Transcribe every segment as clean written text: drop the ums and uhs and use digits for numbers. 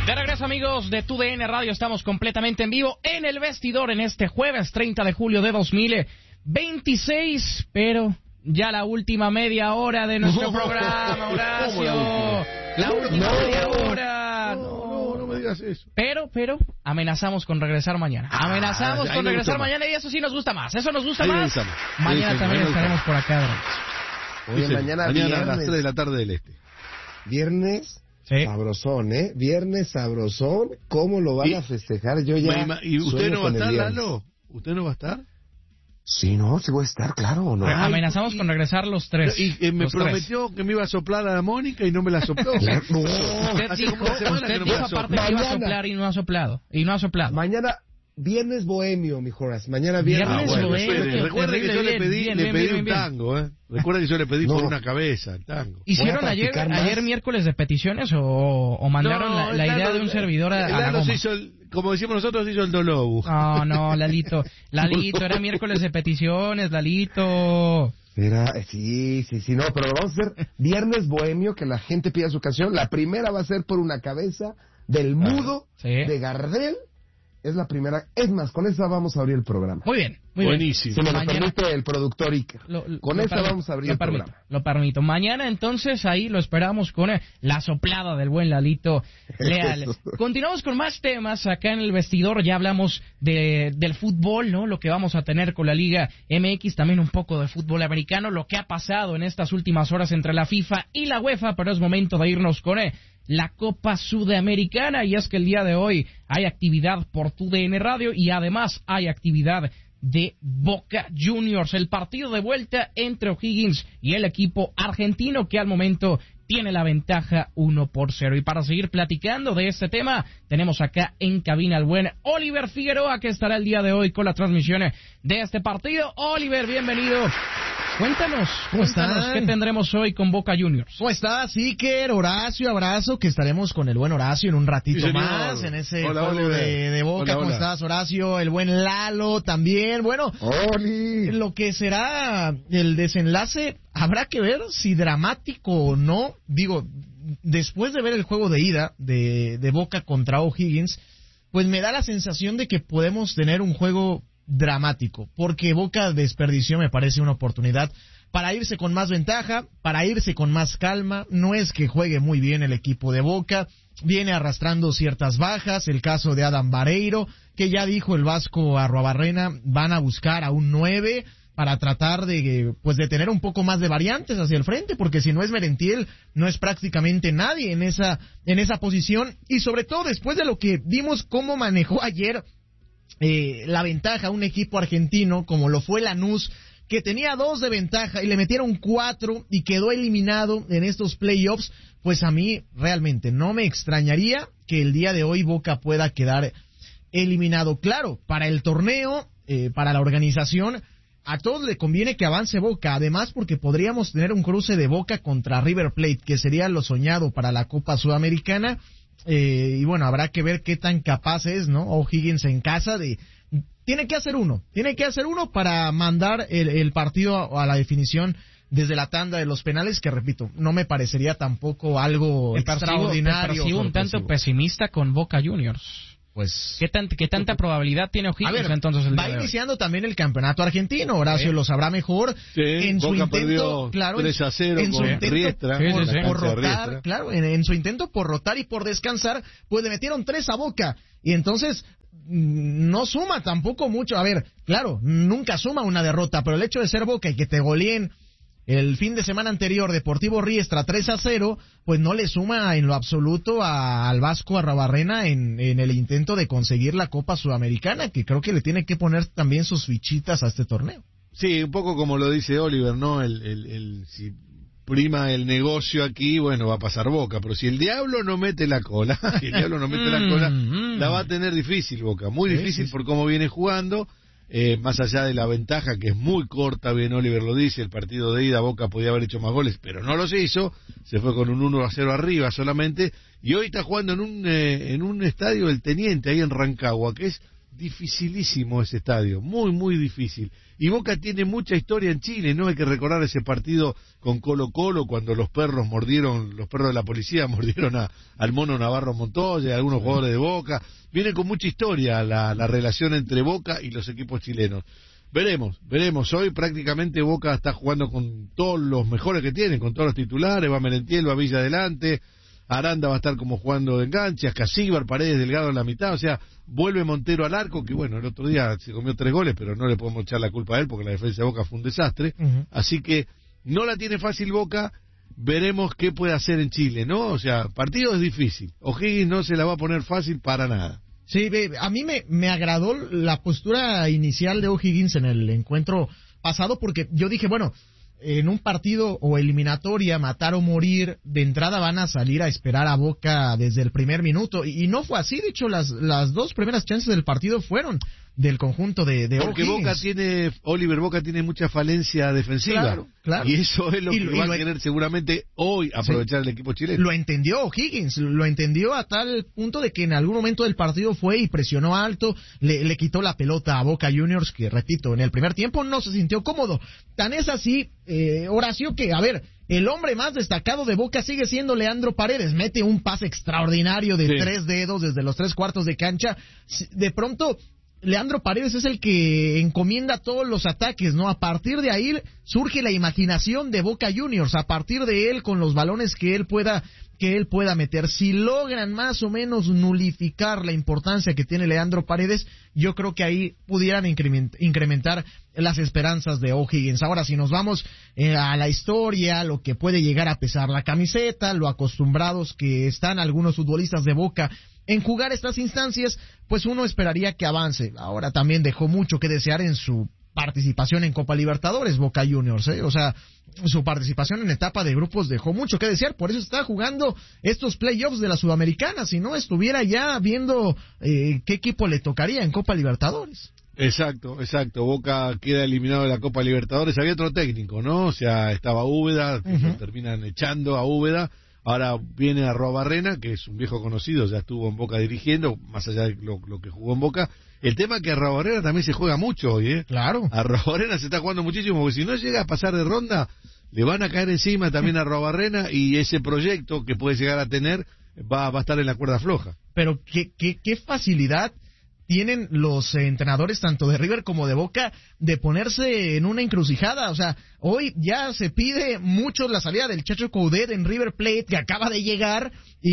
De regreso, amigos de TUDN Radio, estamos completamente en vivo en el vestidor en este jueves 30 de julio de 2026, pero ya la última media hora de nuestro programa, Horacio. La última media hora. No me digas eso. Pero amenazamos con regresar mañana. Amenazamos con regresar mañana y eso sí nos gusta más. Eso nos gusta más. Mañana también estaremos por acá. Oye, mañana a las 3 de la tarde del este. Viernes. Sí. Sabrosón, Viernes sabrosón. ¿Cómo lo van a festejar? Yo ya. ¿Y usted no va a estar, Lalo? ¿Usted no va a estar? Sí, no, sí voy a estar, claro, ¿o no? Amenazamos con regresar los tres. Y me prometió que me iba a soplar a la Mónica y no me la sopló. Usted dijo aparte que iba a soplar y no ha soplado. Mañana, Viernes bohemio, mi Horace. Mañana viernes bohemio. Recuerda que yo le pedí un tango, Recuerda que yo le pedí por una cabeza el tango. ¿Hicieron ayer miércoles de peticiones o mandaron la idea de un servidor a la goma? Como decimos nosotros, hizo el Dolobu. No, Lalito, era miércoles de peticiones, Lalito. Sí, no, pero lo vamos a hacer Viernes bohemio, que la gente pida su canción. La primera va a ser por una cabeza del mudo de Gardel. Es la primera. Es más, con esa vamos a abrir el programa. Muy bien. Buenísimo. Si me lo permite el productor Iker. Con esa vamos a abrir el programa. Lo permito. Mañana, entonces, ahí lo esperamos con la soplada del buen Lalito Leal. Continuamos con más temas acá en el vestidor. Ya hablamos del fútbol, ¿no? Lo que vamos a tener con la Liga MX. También un poco de fútbol americano. Lo que ha pasado en estas últimas horas entre la FIFA y la UEFA. Pero es momento de irnos con la Copa Sudamericana, y es que el día de hoy hay actividad por TUDN Radio y además hay actividad de Boca Juniors, el partido de vuelta entre O'Higgins y el equipo argentino que al momento tiene la ventaja 1-0. Y para seguir platicando de este tema, tenemos acá en cabina al buen Oliver Figueroa, que estará el día de hoy con la transmisión de este partido. Oliver, bienvenido. Cuéntanos, ¿qué tendremos hoy con Boca Juniors? ¿Cómo estás, Iker, Horacio? Abrazo, que estaremos con el buen Horacio en un ratito más, en ese juego de Boca. ¿Cómo estás, Horacio? El buen Lalo también. Bueno, lo que será el desenlace, habrá que ver si dramático o no. Digo, después de ver el juego de ida de Boca contra O'Higgins, pues me da la sensación de que podemos tener un juego dramático, porque Boca desperdició, me parece, una oportunidad para irse con más ventaja, para irse con más calma. No es que juegue muy bien el equipo de Boca, viene arrastrando ciertas bajas, el caso de Adam Vareiro, que ya dijo el Vasco Arruabarrena, van a buscar a un 9 para tratar de tener un poco más de variantes hacia el frente, porque si no es Merentiel, no es prácticamente nadie en esa posición, y sobre todo después de lo que vimos cómo manejó ayer la ventaja a un equipo argentino como lo fue Lanús, que tenía 2 de ventaja y le metieron 4 y quedó eliminado en estos playoffs. Pues a mí realmente no me extrañaría que el día de hoy Boca pueda quedar eliminado. Claro, para el torneo, para la organización, a todos le conviene que avance Boca, además porque podríamos tener un cruce de Boca contra River Plate, que sería lo soñado para la Copa Sudamericana. Y bueno, habrá que ver qué tan capaz es, ¿no? O'Higgins en casa tiene que hacer uno para mandar el partido a la definición desde la tanda de los penales, que repito, no me parecería tampoco algo extraordinario. Te percibo un tanto pesimista con Boca Juniors. Pues, ¿Qué tanta probabilidad tiene O'Higgins entonces el día de hoy? Va iniciando también el campeonato argentino, Horacio lo sabrá mejor. Sí, en su intento, claro, 3-0 con Riestra, por rotar, claro, en su intento por rotar y por descansar, pues le metieron 3 a Boca, y entonces no suma tampoco mucho. A ver, claro, nunca suma una derrota, pero el hecho de ser Boca y que te goleen el fin de semana anterior Deportivo Riestra 3-0, pues no le suma en lo absoluto al Vasco Arruabarrena en el intento de conseguir la Copa Sudamericana, que creo que le tiene que poner también sus fichitas a este torneo. Sí, un poco como lo dice Oliver, ¿no? Si prima el negocio aquí, bueno, va a pasar Boca, pero si el diablo no mete la cola, la va a tener difícil Boca, muy difícil por cómo viene jugando. Más allá de la ventaja que es muy corta, bien Oliver lo dice, el partido de ida Boca podía haber hecho más goles, pero no los hizo, se fue con un 1-0 arriba solamente, y hoy está jugando en un estadio del Teniente, ahí en Rancagua, que es dificilísimo ese estadio, muy, muy difícil. Y Boca tiene mucha historia en Chile, ¿no? Hay que recordar ese partido con Colo-Colo cuando los perros de la policía mordieron al Mono Navarro Montoya, algunos jugadores de Boca. Viene con mucha historia la relación entre Boca y los equipos chilenos. Veremos. Hoy prácticamente Boca está jugando con todos los mejores que tiene, con todos los titulares. Va Merentiel, va Villa adelante. Aranda va a estar como jugando de enganche, Casíbar, Paredes, Delgado en la mitad, o sea, vuelve Montero al arco, que bueno, el otro día se comió 3 goles, pero no le podemos echar la culpa a él, porque la defensa de Boca fue un desastre, así que no la tiene fácil Boca, veremos qué puede hacer en Chile, ¿no? O sea, partido es difícil, O'Higgins no se la va a poner fácil para nada. Sí, a mí me agradó la postura inicial de O'Higgins en el encuentro pasado, porque yo dije, bueno, en un partido o eliminatoria, matar o morir, de entrada van a salir a esperar a Boca desde el primer minuto, y no fue así. De hecho, las 2 primeras chances del partido fueron del conjunto de porque O'Higgins. Boca tiene mucha falencia defensiva, claro. Y eso es lo que va a querer seguramente hoy aprovechar el equipo chileno. Lo entendió O'Higgins, lo entendió a tal punto de que en algún momento del partido fue y presionó alto, le quitó la pelota a Boca Juniors, que repito, en el primer tiempo no se sintió cómodo. Tan es así, Horacio, que a ver, el hombre más destacado de Boca sigue siendo Leandro Paredes. Mete un pase extraordinario de 3 dedos desde los 3 cuartos de cancha. De pronto, Leandro Paredes es el que encomienda todos los ataques, ¿no? A partir de ahí surge la imaginación de Boca Juniors, a partir de él, con los balones que él pueda meter. Si logran más o menos nulificar la importancia que tiene Leandro Paredes, yo creo que ahí pudieran incrementar las esperanzas de O'Higgins. Ahora, si nos vamos a la historia, lo que puede llegar a pesar la camiseta, lo acostumbrados que están algunos futbolistas de Boca en jugar estas instancias, pues uno esperaría que avance. Ahora también dejó mucho que desear en su participación en Copa Libertadores, Boca Juniors, o sea, su participación en etapa de grupos dejó mucho que desear, por eso está jugando estos playoffs de la Sudamericana, si no estuviera ya viendo qué equipo le tocaría en Copa Libertadores. Exacto, Boca queda eliminado de la Copa Libertadores, había otro técnico, ¿no? O sea, estaba Úbeda, terminan echando a Úbeda. Ahora viene Arruabarrena, que es un viejo conocido, ya estuvo en Boca dirigiendo, más allá de lo que jugó en Boca. El tema es que Arruabarrena también se juega mucho hoy, ¿eh? Claro. Arruabarrena se está jugando muchísimo, porque si no llega a pasar de ronda, le van a caer encima también a Arruabarrena, y ese proyecto que puede llegar a tener va a estar en la cuerda floja. Pero qué facilidad tienen los entrenadores tanto de River como de Boca de ponerse en una encrucijada. O sea, hoy ya se pide mucho la salida del Chacho Coudet en River Plate, que acaba de llegar,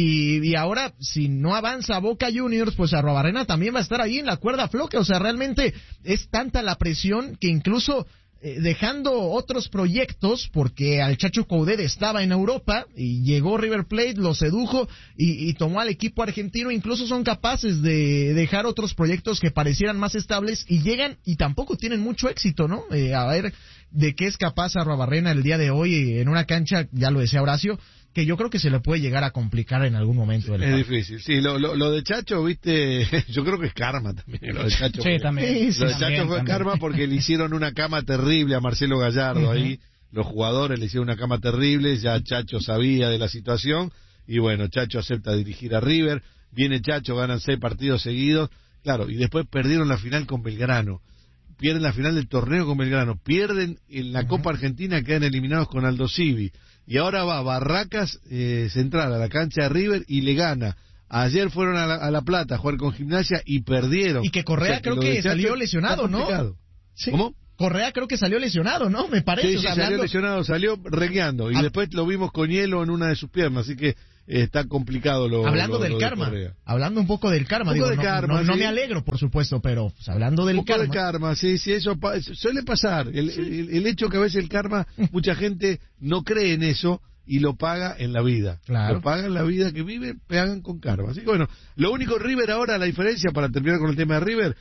y ahora si no avanza Boca Juniors, pues Arruabarrena también va a estar ahí en la cuerda floja. O sea, realmente es tanta la presión que incluso dejando otros proyectos, porque al Chacho Coudet estaba en Europa y llegó River Plate, lo sedujo y tomó al equipo argentino. Incluso son capaces de dejar otros proyectos que parecieran más estables y llegan y tampoco tienen mucho éxito, ¿no? A ver de qué es capaz Arruabarrena el día de hoy en una cancha, ya lo decía Horacio, que yo creo que se le puede llegar a complicar en algún momento. Es difícil, sí, lo de Chacho, viste, yo creo que es karma también, lo de Chacho. Sí, también. Lo de Chacho fue karma porque le hicieron una cama terrible a Marcelo Gallardo ahí, los jugadores le hicieron una cama terrible, ya Chacho sabía de la situación, y bueno, Chacho acepta dirigir a River, viene Chacho, ganan 6 partidos seguidos, claro, y después perdieron la final con Belgrano, pierden la final del torneo con Belgrano, pierden en la Copa Argentina, quedan eliminados con Aldo Civi, y ahora va Barracas Central a la cancha de River y le gana. Ayer fueron a La Plata a jugar con Gimnasia y perdieron. Y que Correa creo que salió lesionado, ¿no? Sí. ¿Cómo? Correa creo que salió lesionado, ¿no? Me parece. Sí, salió lesionado, salió rengueando. Y después lo vimos con hielo en una de sus piernas, así que está complicado hablando del karma, hablando un poco del karma, no me alegro, por supuesto, pero pues, hablando del karma. Un poco de karma, sí, eso suele pasar. El hecho que a veces el karma, mucha gente no cree en eso y lo paga en la vida. Claro. Lo paga en la vida que vive, pagan con karma. Así que bueno, lo único River ahora, la diferencia, para terminar con el tema de River,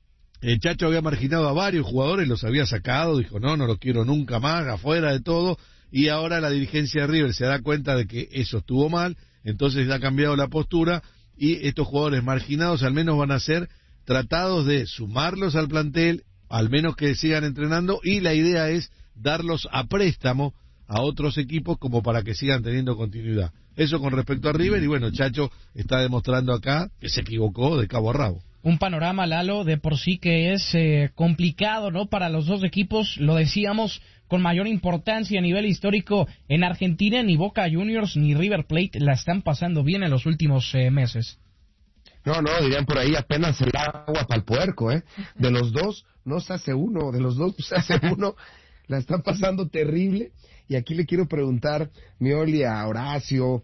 el Chacho había marginado a varios jugadores, los había sacado, dijo no lo quiero nunca más, afuera de todo, y ahora la dirigencia de River se da cuenta de que eso estuvo mal, entonces ha cambiado la postura, y estos jugadores marginados al menos van a ser tratados de sumarlos al plantel, al menos que sigan entrenando, y la idea es darlos a préstamo a otros equipos como para que sigan teniendo continuidad. Eso con respecto a River, y bueno, Chacho está demostrando acá que se equivocó de cabo a rabo. Un panorama, Lalo, de por sí que es complicado, ¿no? Para los dos equipos, lo decíamos, con mayor importancia a nivel histórico en Argentina, ni Boca Juniors ni River Plate la están pasando bien en los últimos meses. No, dirían por ahí apenas el agua para el puerco, ¿eh? De los dos no se hace uno, de los dos se hace uno, la están pasando terrible. Y aquí le quiero preguntar, Mioli, a Horacio,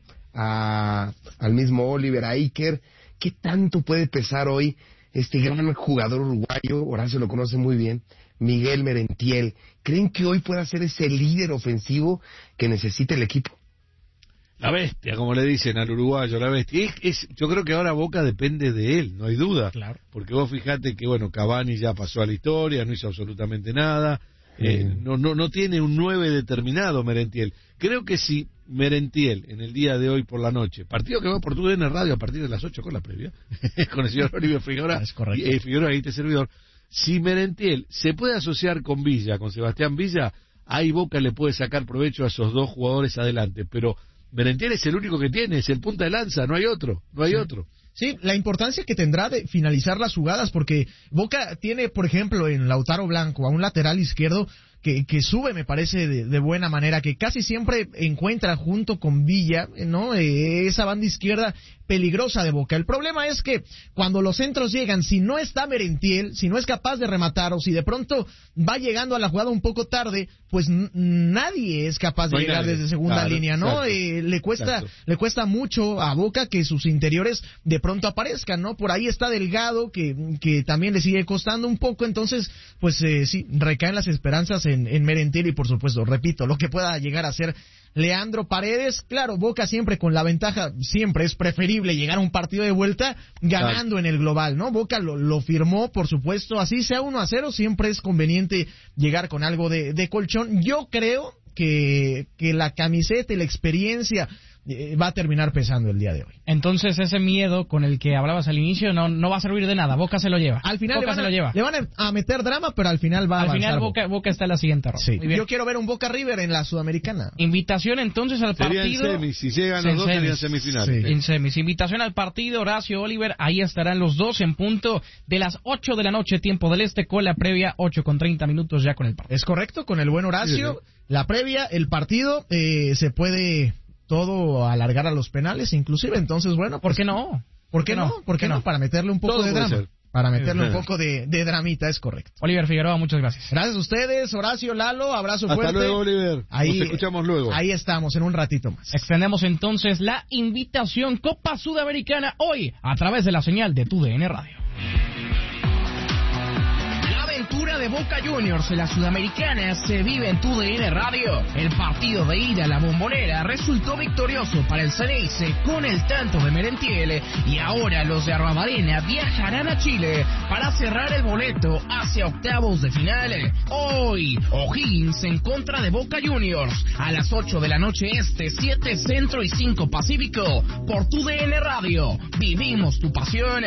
al mismo Oliver, a Iker, ¿qué tanto puede pesar hoy este gran jugador uruguayo? Horacio lo conoce muy bien, Miguel Merentiel. ¿Creen que hoy pueda ser ese líder ofensivo que necesita el equipo? La bestia, como le dicen al uruguayo, la bestia. Yo creo que ahora Boca depende de él, no hay duda. Claro. Porque vos fijate que, bueno, Cavani ya pasó a la historia, no hizo absolutamente nada. No tiene un 9 determinado Merentiel. Creo que si Merentiel, en el día de hoy por la noche, partido que va por TUDN Radio a partir de las 8 con la previa, con el señor Oliver Figueroa, Figueroa y este servidor, si Merentiel se puede asociar con Villa, con Sebastián Villa, ahí Boca le puede sacar provecho a esos dos jugadores adelante, pero Merentiel es el único que tiene, es el punta de lanza, no hay otro. Sí, la importancia que tendrá de finalizar las jugadas, porque Boca tiene, por ejemplo, en Lautaro Blanco, a un lateral izquierdo que sube, me parece, de buena manera, que casi siempre encuentra junto con Villa, ¿no? Esa banda izquierda peligrosa de Boca. El problema es que cuando los centros llegan, si no está Merentiel, si no es capaz de rematar, o si de pronto va llegando a la jugada un poco tarde, pues nadie es capaz de llegar desde segunda línea, ¿no? Le cuesta mucho a Boca que sus interiores de pronto aparezcan, ¿no? Por ahí está Delgado, que también le sigue costando un poco, entonces, pues sí, recaen las esperanzas en Merentiel y, por supuesto, repito, lo que pueda llegar a ser Leandro Paredes. Claro, Boca siempre con la ventaja, siempre es preferible llegar a un partido de vuelta ganando en el global, ¿no? Boca lo firmó, por supuesto, así sea 1-0, siempre es conveniente llegar con algo de colchón. Yo creo que la camiseta y la experiencia va a terminar pesando el día de hoy. Entonces ese miedo con el que hablabas al inicio no va a servir de nada. Boca se lo lleva. Al final le van a meter drama, pero al final va a avanzar. Al final Boca está en la siguiente ronda. Sí. Yo quiero ver un Boca River en la Sudamericana. Invitación entonces al partido. Serían semis, si llegan los dos serían semifinales. Sí. En semis. Invitación al partido, Horacio, Oliver, ahí estarán los dos en punto de las 8 de la noche, tiempo del este, con la previa, 8:30 ya con el partido. Es correcto, con el buen Horacio, la previa, el partido, se puede todo alargar a los penales, inclusive, entonces, bueno, ¿por qué no? ¿Por qué no? Para meterle un poco todo de drama. Para meterle un poco de dramita, es correcto. Oliver Figueroa, muchas gracias. Gracias a ustedes, Horacio, Lalo, abrazo fuerte. Hasta luego, Oliver. Nos escuchamos luego. Ahí estamos, en un ratito más. Extendemos entonces la invitación Copa Sudamericana hoy a través de la señal de TUDN Radio. De Boca Juniors en la Sudamericana se vive en TUDN Radio. El partido de ida a la Bombonera resultó victorioso para el Ceneice con el tanto de Merentiel, y ahora los de Armamarena viajarán a Chile para cerrar el boleto hacia octavos de final. Hoy, O'Higgins en contra de Boca Juniors a las 8 de la noche este, 7 Centro y 5 Pacífico por TUDN Radio. Vivimos tu pasión.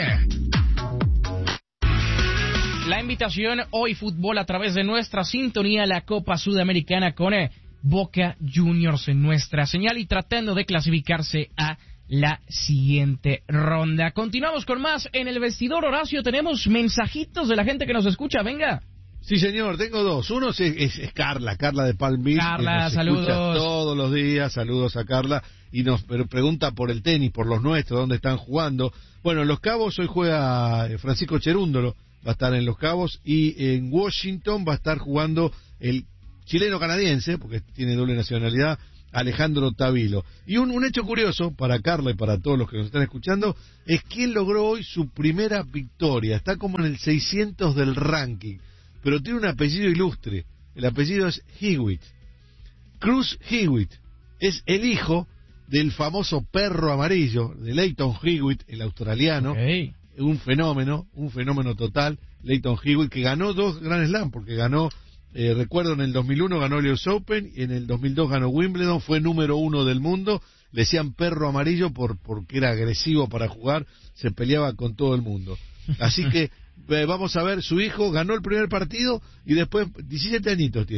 La invitación hoy, fútbol a través de nuestra sintonía, la Copa Sudamericana con Boca Juniors en nuestra señal y tratando de clasificarse a la siguiente ronda. Continuamos con más en el vestidor. Horacio, tenemos mensajitos de la gente que nos escucha, venga. Sí, señor, tengo dos. Uno es Carla de Palm Beach. Carla, nos saludos. Escucha todos los días, saludos a Carla, y nos pregunta por el tenis, por los nuestros, dónde están jugando. Bueno, en Los Cabos hoy juega Francisco Cherúndolo, va a estar en Los Cabos, y en Washington va a estar jugando el chileno-canadiense, porque tiene doble nacionalidad, Alejandro Tavilo. Y un hecho curioso para Carla y para todos los que nos están escuchando es quién logró hoy su primera victoria. Está como en el 600 del ranking, pero tiene un apellido ilustre. El apellido es Hewitt. Cruz Hewitt es el hijo del famoso perro amarillo de Lleyton Hewitt, el australiano. Okay. Un fenómeno total, Lleyton Hewitt, que ganó 2 Grand Slam, porque ganó, recuerdo, en el 2001 ganó el US Open, y en el 2002 ganó Wimbledon, fue número 1 del mundo. Le decían perro amarillo porque era agresivo para jugar, se peleaba con todo el mundo. Así que vamos a ver, su hijo ganó el primer partido y después 17 añitos tiene.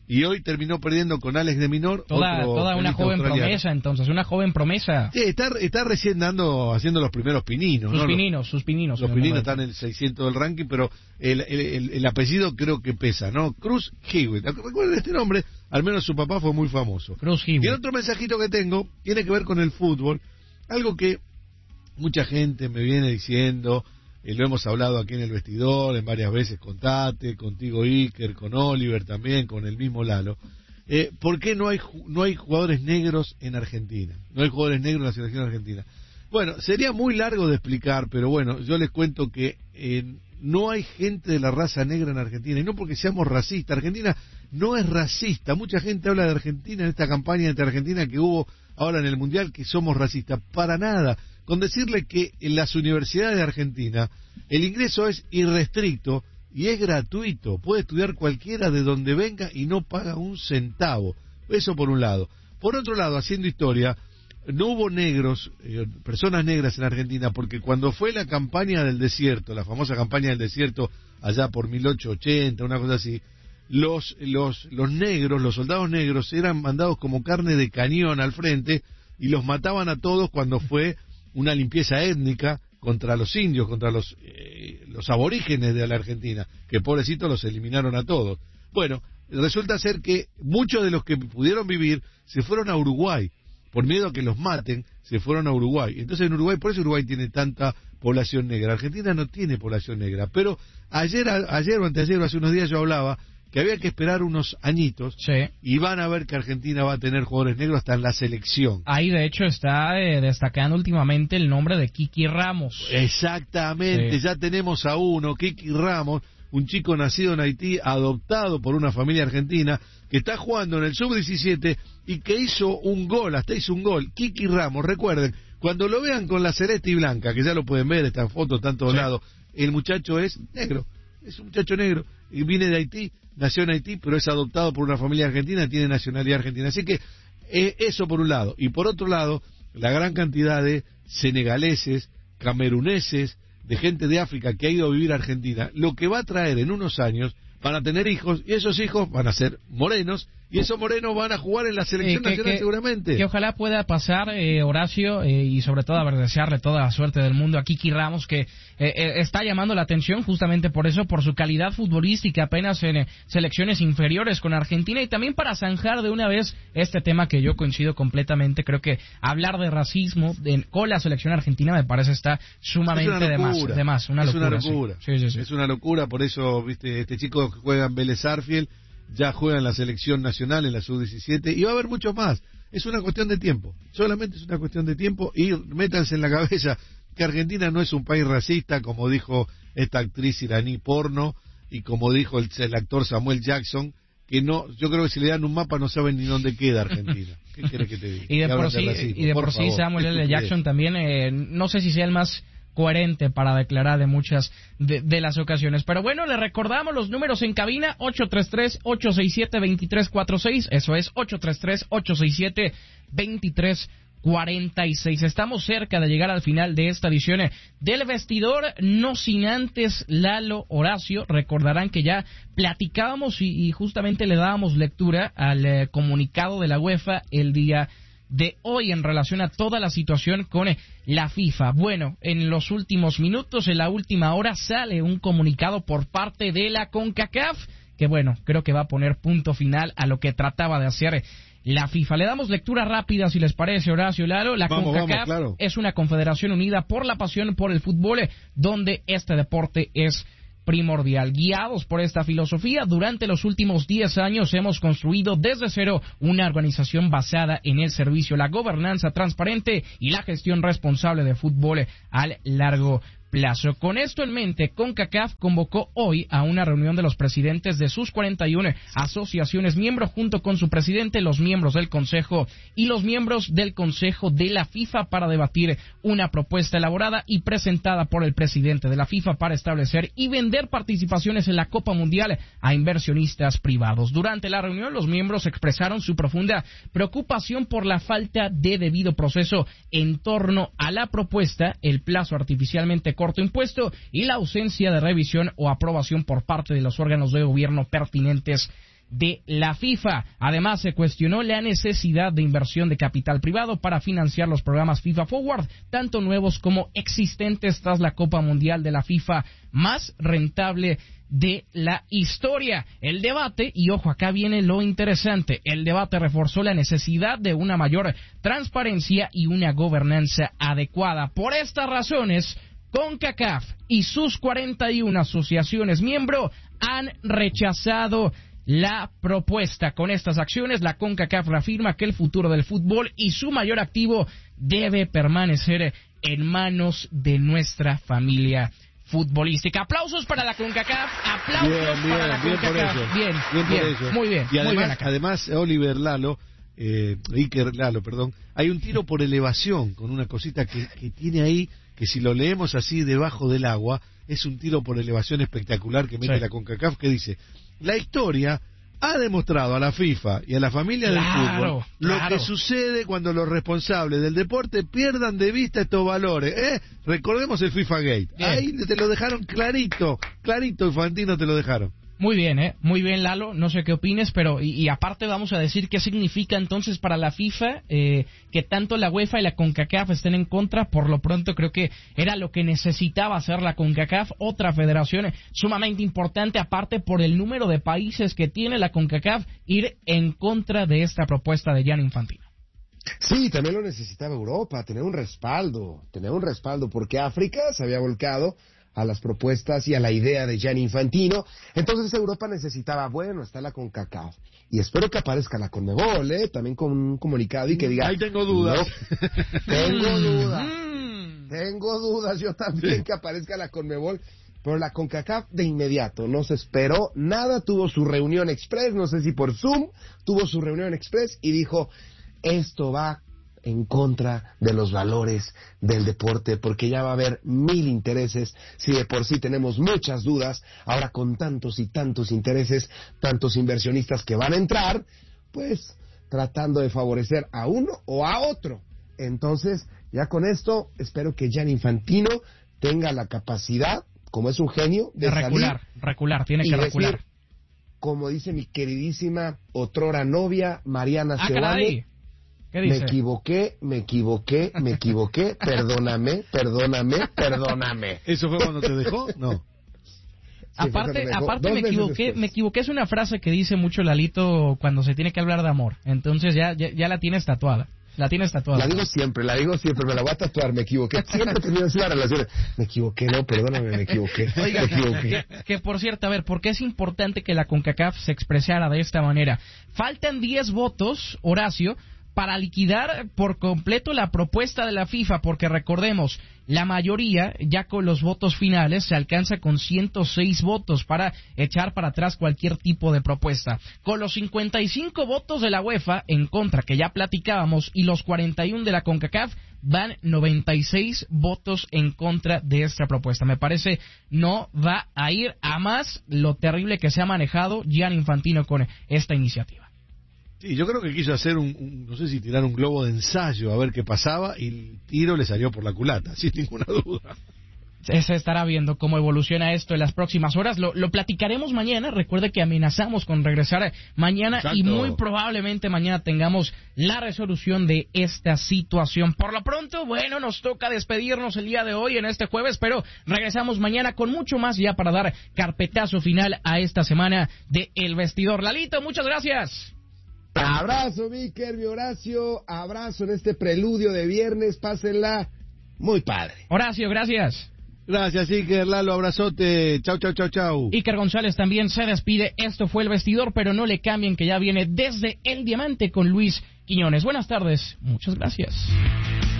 y hoy terminó perdiendo con Alex de Minor. Toda una joven promesa, entonces, una joven promesa. Sí, está recién haciendo los primeros pininos. Sus pininos. Los pininos están en el 600 del ranking, pero el apellido creo que pesa, ¿no? Cruz Hewitt. Recuerden este nombre, al menos su papá fue muy famoso. Cruz Hewitt. Y el otro mensajito que tengo tiene que ver con el fútbol, algo que mucha gente me viene diciendo, lo hemos hablado aquí en el vestidor en varias veces con Tate, contigo Iker, con Oliver también, con el mismo Lalo. ¿Por qué no hay jugadores negros en Argentina? No hay jugadores negros en la selección argentina. Bueno, sería muy largo de explicar, pero bueno, yo les cuento que no hay gente de la raza negra en Argentina, y no porque seamos racistas. Argentina no es racista. Mucha gente habla de Argentina en esta campaña entre Argentina que hubo ahora en el Mundial, que somos racistas. Para nada. Con decirle que en las universidades de Argentina el ingreso es irrestricto y es gratuito. Puede estudiar cualquiera de donde venga y no paga un centavo. Eso por un lado. Por otro lado, haciendo historia, no hubo negros, personas negras en Argentina, porque cuando fue la campaña del desierto, la famosa campaña del desierto, allá por 1880, una cosa así, los negros, los soldados negros, eran mandados como carne de cañón al frente y los mataban a todos cuando fue una limpieza étnica contra los indios, contra los aborígenes de la Argentina, que pobrecitos los eliminaron a todos. Bueno, resulta ser que muchos de los que pudieron vivir se fueron a Uruguay, por miedo a que los maten, se fueron a Uruguay. Entonces en Uruguay, por eso Uruguay tiene tanta población negra. Argentina no tiene población negra, pero ayer o anteayer, hace unos días yo hablaba que había que esperar unos añitos, sí, y van a ver que Argentina va a tener jugadores negros hasta en la selección. Ahí de hecho está destacando últimamente el nombre de Kiki Ramos. Exactamente, sí. Ya tenemos a uno, Kiki Ramos, un chico nacido en Haití, adoptado por una familia argentina, que está jugando en el sub-17 y que hizo un gol, hasta hizo un gol. Kiki Ramos, recuerden, cuando lo vean con la celeste y blanca, que ya lo pueden ver, está en fotos, está en todos lados, el muchacho es negro, es un muchacho negro, y viene de Haití, nació en Haití, pero es adoptado por una familia argentina, tiene nacionalidad argentina. Así que eso por un lado. Y por otro lado, la gran cantidad de senegaleses, cameruneses, de gente de África que ha ido a vivir a Argentina, lo que va a traer en unos años, van a tener hijos, y esos hijos van a ser morenos, y esos morenos van a jugar en la selección nacional seguramente. Que ojalá pueda pasar, Horacio, y sobre todo a ver, desearle toda la suerte del mundo a Kiki Ramos, que está llamando la atención justamente por eso, por su calidad futbolística, apenas en selecciones inferiores con Argentina, y también para zanjar de una vez este tema que yo coincido completamente. Creo que hablar de racismo con la selección argentina me parece está sumamente de más, una locura. Sí. Es una locura, por eso, viste, este chico que juega en Vélez Sarsfield ya juega en la selección nacional, en la sub-17, y va a haber muchos más. Es una cuestión de tiempo, solamente es una cuestión de tiempo, y métanse en la cabeza que Argentina no es un país racista, como dijo esta actriz iraní porno, y como dijo el actor Samuel Jackson, que no, yo creo que si le dan un mapa no saben ni dónde queda Argentina. ¿Qué quieres que te diga? Y de por sí Samuel L. Jackson también, no sé si sea el más coherente para declarar de muchas de las ocasiones. Pero bueno, le recordamos los números en cabina: 833-867-2346, eso es 833-867-2346. Estamos cerca de llegar al final de esta edición del Vestidor, no sin antes, Lalo, Horacio, recordarán que ya platicábamos y justamente le dábamos lectura al comunicado de la UEFA el día de hoy en relación a toda la situación con la FIFA. Bueno, en los últimos minutos, en la última hora, sale un comunicado por parte de la CONCACAF que, bueno, creo que va a poner punto final a lo que trataba de hacer la FIFA. Le damos lectura rápida, si les parece, Horacio, Lalo. La CONCACAF claro, es una confederación unida por la pasión por el fútbol, donde este deporte es primordial. Guiados por esta filosofía, durante los últimos 10 años hemos construido desde cero una organización basada en el servicio, la gobernanza transparente y la gestión responsable de fútbol al largo plazo. Con esto en mente, CONCACAF convocó hoy a una reunión de los presidentes de sus 41 asociaciones miembros, junto con su presidente, los miembros del Consejo y los miembros del Consejo de la FIFA, para debatir una propuesta elaborada y presentada por el presidente de la FIFA para establecer y vender participaciones en la Copa Mundial a inversionistas privados. Durante la reunión, los miembros expresaron su profunda preocupación por la falta de debido proceso en torno a la propuesta, el plazo artificialmente corto impuesto y la ausencia de revisión o aprobación por parte de los órganos de gobierno pertinentes de la FIFA. Además, se cuestionó la necesidad de inversión de capital privado para financiar los programas FIFA Forward, tanto nuevos como existentes tras la Copa Mundial de la FIFA más rentable de la historia. El debate, y ojo, acá viene lo interesante, el debate reforzó la necesidad de una mayor transparencia y una gobernanza adecuada. Por estas razones, CONCACAF y sus 41 asociaciones miembro han rechazado la propuesta. Con estas acciones, la CONCACAF reafirma que el futuro del fútbol y su mayor activo debe permanecer en manos de nuestra familia futbolística. Aplausos para la CONCACAF, aplausos para la CONCACAF. Bien, muy bien. Y además, además Oliver Iker Lalo, hay un tiro por elevación con una cosita que tiene ahí, que si lo leemos así debajo del agua, es un tiro por elevación espectacular que mete la CONCACAF, que dice: la historia ha demostrado a la FIFA y a la familia del fútbol lo que sucede cuando los responsables del deporte pierdan de vista estos valores. Recordemos el FIFA Gate. Bien. Ahí te lo dejaron clarito, Infantino, te lo dejaron. Muy bien, Lalo, no sé qué opines, pero y aparte vamos a decir qué significa entonces para la FIFA que tanto la UEFA y la CONCACAF estén en contra. Por lo pronto creo que era lo que necesitaba hacer la CONCACAF, otra federación sumamente importante, aparte por el número de países que tiene la CONCACAF, ir en contra de esta propuesta de Gianni Infantino. Sí, también lo necesitaba Europa, tener un respaldo, porque África se había volcado a las propuestas y a la idea de Gianni Infantino. Entonces Europa necesitaba, está la CONCACAF, y espero que aparezca la CONMEBOL, también con un comunicado y que diga... Ahí tengo dudas. Tengo dudas yo también que aparezca la CONMEBOL, pero la CONCACAF de inmediato, no se esperó nada, tuvo su reunión express, no sé si por Zoom, tuvo su reunión express y dijo: esto va en contra de los valores del deporte, porque ya va a haber 1000 intereses, si de por sí tenemos muchas dudas, ahora con tantos y tantos intereses, tantos inversionistas que van a entrar, pues tratando de favorecer a uno o a otro. Entonces, ya con esto, espero que Gianni Infantino tenga la capacidad, como es un genio, de recular, tiene que recular. Decir, como dice mi queridísima otrora novia, Mariana Sebane: me equivoqué, perdóname. ¿Eso fue cuando te dejó? No. Sí, aparte me equivoqué es una frase que dice mucho Lalito cuando se tiene que hablar de amor. Entonces ya la tienes tatuada. La digo siempre, me la voy a tatuar, me equivoqué. Siempre he tenido así la relación. Me equivoqué, perdóname, me equivoqué. Oiga, que por cierto, a ver, ¿por qué es importante que la CONCACAF se expresara de esta manera? Faltan 10 votos, Horacio, para liquidar por completo la propuesta de la FIFA, porque recordemos, la mayoría, ya con los votos finales, se alcanza con 106 votos para echar para atrás cualquier tipo de propuesta. Con los 55 votos de la UEFA en contra, que ya platicábamos, y los 41 de la CONCACAF, van 96 votos en contra de esta propuesta. Me parece no va a ir a más lo terrible que se ha manejado Gianni Infantino con esta iniciativa. Sí, yo creo que quiso hacer no sé si tirar un globo de ensayo a ver qué pasaba, y el tiro le salió por la culata, sin ninguna duda. Se estará viendo cómo evoluciona esto en las próximas horas. Lo platicaremos mañana. Recuerde que amenazamos con regresar mañana. Exacto. Y muy probablemente mañana tengamos la resolución de esta situación. Por lo pronto, nos toca despedirnos el día de hoy en este jueves, pero regresamos mañana con mucho más ya para dar carpetazo final a esta semana de El Vestidor. Lalito, muchas gracias. Abrazo, mi Horacio, abrazo en este preludio de viernes, pásenla muy padre. Horacio, gracias. Gracias, Iker, Lalo, abrazote, chau. Iker González también se despide, esto fue El Vestidor, pero no le cambien que ya viene Desde el Diamante con Luis Quiñones. Buenas tardes, muchas gracias.